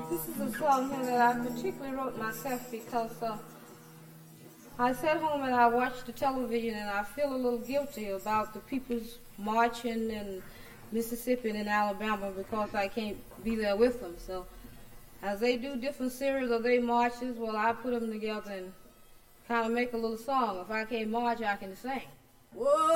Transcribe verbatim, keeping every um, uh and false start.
This is a song here that I particularly wrote myself because uh, I sat home and I watched the television and I feel a little guilty about the people's marching in Mississippi and in Alabama because I can't be there with them. So as they do different series of their marches, well, I put them together and kind of make a little song. If I can't march, I can sing. Whoa!